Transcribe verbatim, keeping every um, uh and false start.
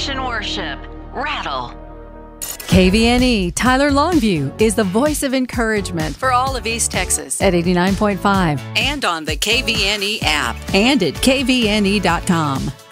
Christian worship. Rattle. K V N E Tyler Longview is the voice of encouragement for all of East Texas at eighty-nine point five and on the K V N E app and at K V N E dot com.